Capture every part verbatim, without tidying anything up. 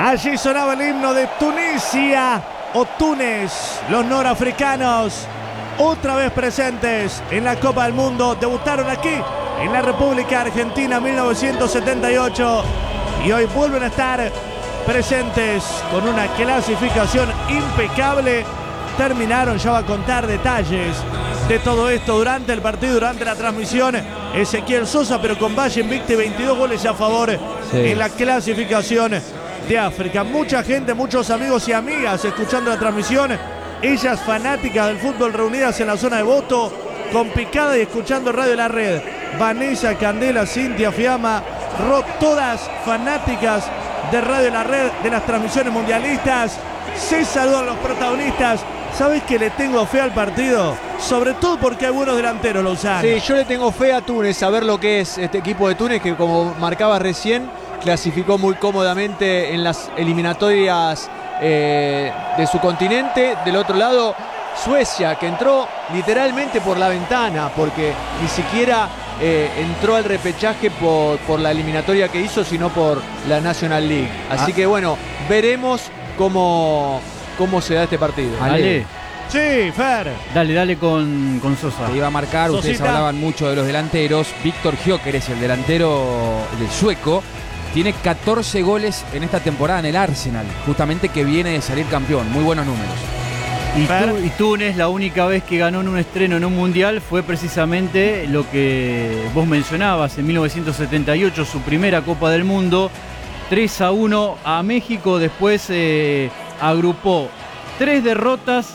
Allí sonaba el himno de Tunisia o Túnez, los norafricanos, otra vez presentes en la Copa del Mundo. Debutaron aquí en la República Argentina en mil novecientos setenta y ocho y hoy vuelven a estar presentes con una clasificación impecable. Terminaron, ya va a contar detalles de todo esto durante el partido, durante la transmisión. Ezequiel Sosa, pero con Valle invicto, veintidós goles a favor sí. en la clasificación de África. Mucha gente, muchos amigos y amigas escuchando la transmisión. Ellas fanáticas del fútbol reunidas en la zona de voto, con picada y escuchando Radio La Red. Vanessa, Candela, Cintia, Fiamma, Ro, todas fanáticas de Radio La Red, de las transmisiones mundialistas. Se saludan los protagonistas. ¿Sabes que le tengo fe al partido? Sobre todo porque hay buenos delanteros, Lozano. Sí, yo le tengo fe a Túnez, a ver lo que es este equipo de Túnez, que como marcaba recién, clasificó muy cómodamente en las eliminatorias eh, de su continente. Del otro lado, Suecia, que entró literalmente por la ventana, porque ni siquiera eh, entró al repechaje por, por la eliminatoria que hizo, sino por la National League. Así ah. que bueno, veremos cómo... ¿Cómo se da este partido? Ale. Sí, Fer. Dale, dale con, con Sosa. Te iba a marcar, Sosita. Ustedes hablaban mucho de los delanteros. Víctor Gyökeres, el delantero del sueco, tiene catorce goles en esta temporada en el Arsenal, justamente que viene de salir campeón. Muy buenos números. Y, tú, y Túnez, la única vez que ganó en un estreno en un mundial fue precisamente lo que vos mencionabas, en mil novecientos setenta y ocho, su primera Copa del Mundo, tres a uno a México. Después eh, agrupó tres derrotas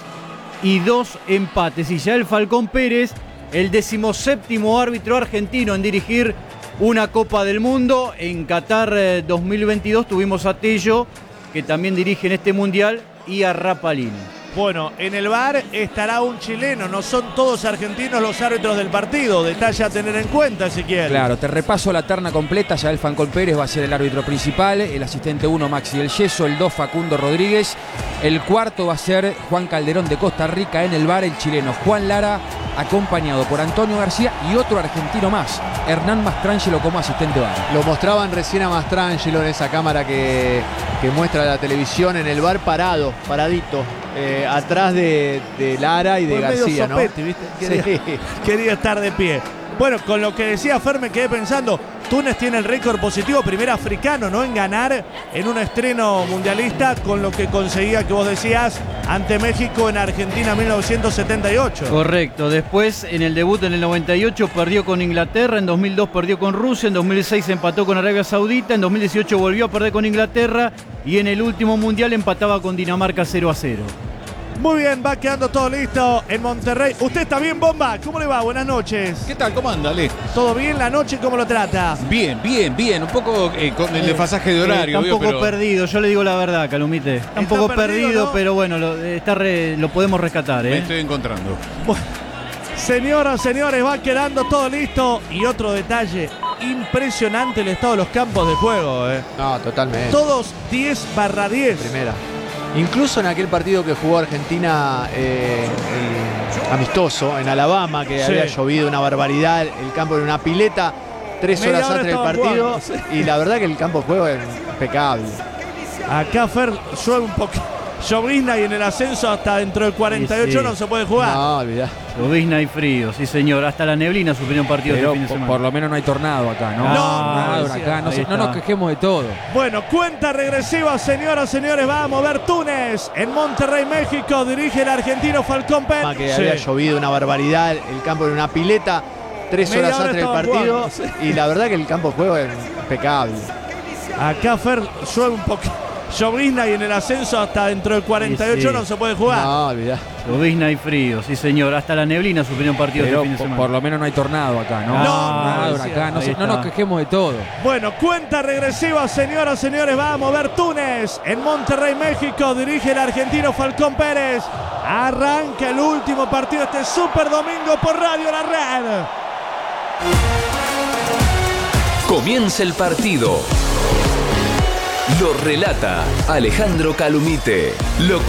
y dos empates. Y ya el Falcón Pérez, el decimoséptimo árbitro argentino en dirigir una Copa del Mundo. En Qatar eh, dos mil veintidós tuvimos a Tello, que también dirige en este mundial, y a Rapalini. Bueno, en el V A R estará un chileno, no son todos argentinos los árbitros del partido, detalle a tener en cuenta, si quieres. Claro, te repaso la terna completa. Ya el Falcón Pérez va a ser el árbitro principal, el asistente uno Maxi del Yeso, el dos Facundo Rodríguez, el cuarto va a ser Juan Calderón de Costa Rica. En el V A R el chileno Juan Lara, acompañado por Antonio García y otro argentino más, Hernán Mastrangelo, como asistente V A R. Lo mostraban recién a Mastrangelo en esa cámara que, que muestra la televisión, en el V A R parado, paradito. Eh, atrás de, de Lara y de Fue García, medio sopete, ¿no? ¿viste? Quería, sí. quería estar de pie. Bueno, con lo que decía Fer me quedé pensando, Túnez tiene el récord positivo, primer africano, ¿no?, en ganar en un estreno mundialista, con lo que conseguía, que vos decías, ante México en Argentina mil novecientos setenta y ocho. Correcto. Después, en el debut en el noventa y ocho, perdió con Inglaterra, en dos mil dos perdió con Rusia, en dos mil seis empató con Arabia Saudita, en dos mil dieciocho volvió a perder con Inglaterra y en el último mundial empataba con Dinamarca cero a cero. Muy bien, va quedando todo listo en Monterrey. ¿Usted está bien, Bomba? ¿Cómo le va? Buenas noches. ¿Qué tal? ¿Cómo anda, Ale? ¿Todo bien la noche? ¿Cómo lo trata? Bien, bien, bien. Un poco eh, con el desfasaje de horario. Eh, está un poco pero... perdido, yo le digo la verdad, Calumite. Está, está un poco perdido, perdido ¿no? Pero bueno, lo, está re, lo podemos rescatar. ¿eh? Me estoy encontrando. Bueno, señoras, señores, va quedando todo listo. Y otro detalle, impresionante el estado de los campos de juego. ¿eh? No, totalmente. Todos diez barra diez. Primera. Incluso en aquel partido que jugó Argentina eh, el amistoso en Alabama, que sí. había llovido una barbaridad, el campo era una pileta, tres Media horas antes del partido, jugando, sí. y la verdad que el campo de juego es impecable. Acá Fer llueve un poco, llovizna y en el ascenso hasta dentro del cuarenta y ocho sí, sí. no se puede jugar. No, olvidá. Llovizna y frío, sí señor, hasta la neblina sufrió un partido Pero este fin de semana. Por lo menos no hay tornado acá, ¿no? No, no, no, no, acá, no, se, no nos quejemos de todo. Bueno, cuenta regresiva, señoras, señores, va a mover Túnez en Monterrey, México, dirige el argentino Falcón Pérez. Que sí. había llovido una barbaridad, el campo era una pileta, tres Media horas hora antes del partido, jugando, sí. y la verdad que el campo de juego es impecable. Acá Fer llueve un poco, llovizna y en el ascenso hasta dentro del cuarenta y ocho sí, sí. no se puede jugar. No, olvidá. Llovizna y frío, sí señor, hasta la neblina sufrió un partido Pero este fin de semana. Por lo menos no hay tornado acá, ¿no? No, no, no, no acá, no, se, no nos quejemos de todo. Bueno, cuenta regresiva, señoras, señores, va a mover Túnez en Monterrey, México, dirige el argentino Falcón Pérez. Arranca el último partido este Super Domingo por Radio La Red. Comienza el partido. Lo relata Alejandro Calumite. Lo